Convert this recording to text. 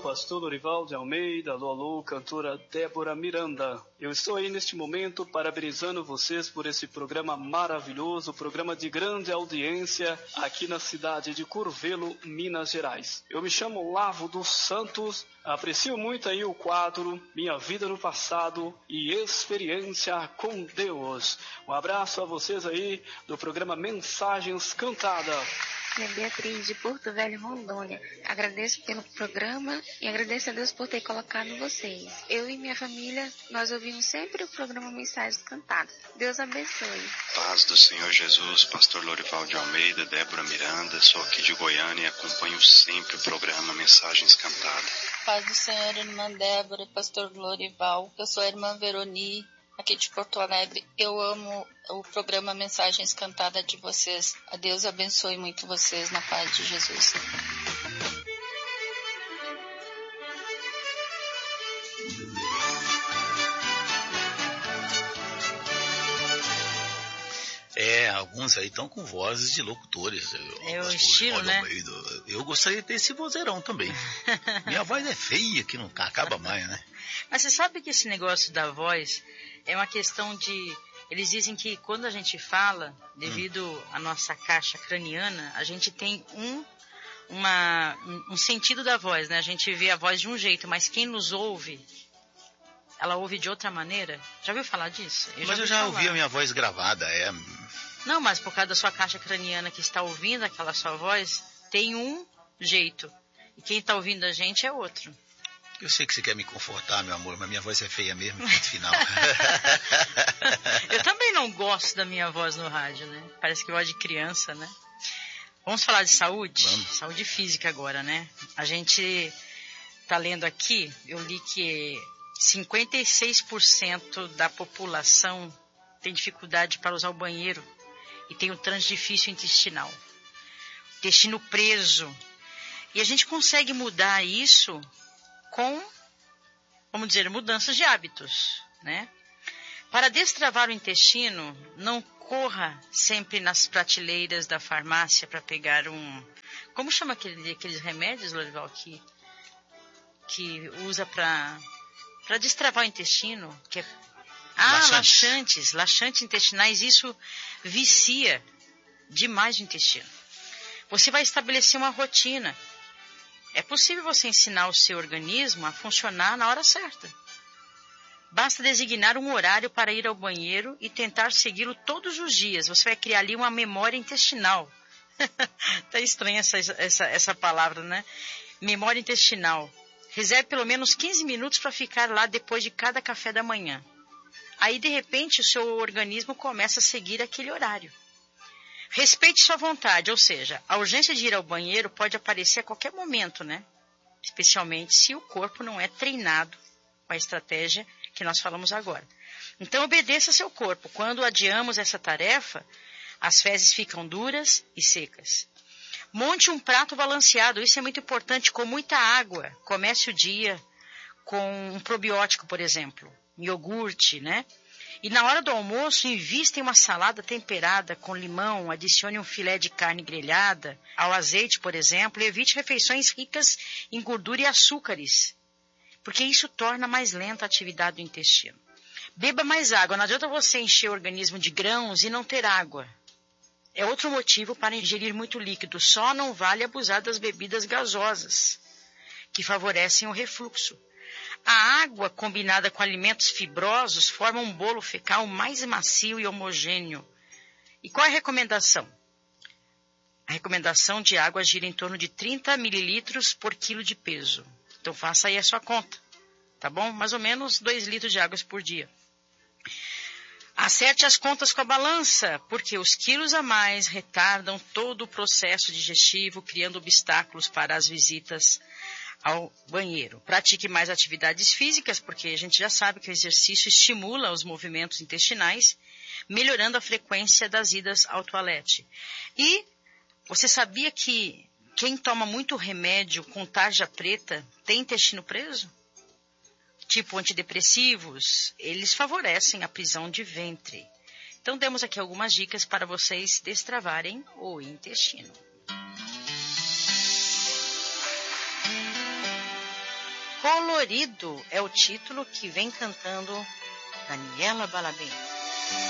pastor Lorival de Almeida, alô, alô, cantora Débora Miranda. Eu estou aí neste momento parabenizando vocês por esse programa maravilhoso, programa de grande audiência aqui na cidade de Curvelo, Minas Gerais. Eu me chamo Lavo dos Santos, aprecio muito aí o quadro Minha Vida no Passado e Experiência com Deus. Um abraço a vocês aí do programa Mensagens Cantadas. É Beatriz de Porto Velho, Rondônia. Agradeço pelo programa e agradeço a Deus por ter colocado vocês. Eu e minha família, nós ouvimos sempre o programa Mensagens Cantadas. Deus abençoe. Paz do Senhor Jesus, pastor Lorival de Almeida, Débora Miranda, sou aqui de Goiânia e acompanho sempre o programa Mensagens Cantadas. Paz do Senhor, irmã Débora, pastor Lorival. Eu sou a irmã Veroni, aqui de Porto Alegre. Eu amo o programa Mensagens Cantadas de vocês. A Deus abençoe muito vocês na paz de Jesus. Alguns aí estão com vozes de locutores. É o estilo, né? Eu gostaria de ter esse vozeirão também. Minha voz é feia, que não acaba mais, né? Mas você sabe que esse negócio da voz é uma questão de... Eles dizem que quando a gente fala, devido à nossa caixa craniana, a gente tem um sentido da voz, né? A gente vê a voz de um jeito, mas quem nos ouve, ela ouve de outra maneira. Já ouviu falar disso? Eu já ouvi a minha voz gravada, Não, mas por causa da sua caixa craniana que está ouvindo aquela sua voz, tem um jeito. E quem está ouvindo a gente é outro. Eu sei que você quer me confortar, meu amor, mas minha voz é feia mesmo, ponto final. Eu também não gosto da minha voz no rádio, né? Parece que voz de criança, né? Vamos falar de saúde? Vamos. Saúde física agora, né? A gente tá lendo aqui, eu li que 56% da população tem dificuldade para usar o banheiro e tem um trânsito difícil intestinal. Intestino preso. E a gente consegue mudar isso com, vamos dizer, mudanças de hábitos, né? Para destravar o intestino, não corra sempre nas prateleiras da farmácia para pegar como chama aqueles remédios, Lorival, que usa para destravar o intestino? Que é, laxantes intestinais. Isso vicia demais o intestino. Você vai estabelecer uma rotina. É possível você ensinar o seu organismo a funcionar na hora certa. Basta designar um horário para ir ao banheiro e tentar segui-lo todos os dias. Você vai criar ali uma memória intestinal. Tá estranha essa palavra, né? Memória intestinal. Reserve pelo menos 15 minutos para ficar lá depois de cada café da manhã. Aí, de repente, o seu organismo começa a seguir aquele horário. Respeite sua vontade, ou seja, a urgência de ir ao banheiro pode aparecer a qualquer momento, né? Especialmente se o corpo não é treinado com a estratégia que nós falamos agora. Então, obedeça seu corpo. Quando adiamos essa tarefa, as fezes ficam duras e secas. Monte um prato balanceado, isso é muito importante, com muita água. Comece o dia com um probiótico, por exemplo, um iogurte, né? E na hora do almoço, invista em uma salada temperada com limão, adicione um filé de carne grelhada ao azeite, por exemplo, e evite refeições ricas em gordura e açúcares, porque isso torna mais lenta a atividade do intestino. Beba mais água, não adianta você encher o organismo de grãos e não ter água. É outro motivo para ingerir muito líquido, só não vale abusar das bebidas gasosas, que favorecem o refluxo. A água combinada com alimentos fibrosos forma um bolo fecal mais macio e homogêneo. E qual é a recomendação? A recomendação de água gira em torno de 30 mililitros por quilo de peso. Então faça aí a sua conta, tá bom? Mais ou menos 2 litros de água por dia. Acerte as contas com a balança, porque os quilos a mais retardam todo o processo digestivo, criando obstáculos para as visitas ao banheiro. Pratique mais atividades físicas, porque a gente já sabe que o exercício estimula os movimentos intestinais, melhorando a frequência das idas ao toalete. E você sabia que quem toma muito remédio com tarja preta tem intestino preso? Tipo antidepressivos, eles favorecem a prisão de ventre. Então demos aqui algumas dicas para vocês destravarem o intestino. Colorido é o título que vem cantando Daniela Balabim.